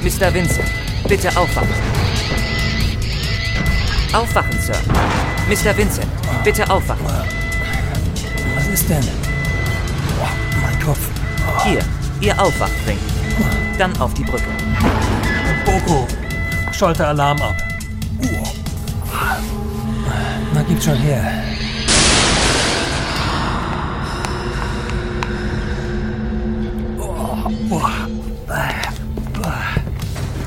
Mr. Vincent, bitte aufwachen. Aufwachen, Sir. Mr. Vincent, bitte aufwachen. Was ist denn? Oh, mein Kopf. Hier, Ihr Aufwachring. Dann auf die Brücke. Boko, schalte Alarm ab. Na, gib schon her.